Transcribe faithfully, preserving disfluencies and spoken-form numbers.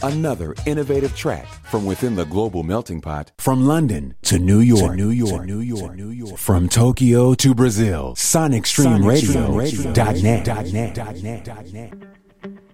Another innovative track from within the global melting pot. From London to New York, to New York, to New York, New York. From Tokyo to Brazil, Sonic Stream Radio dot net.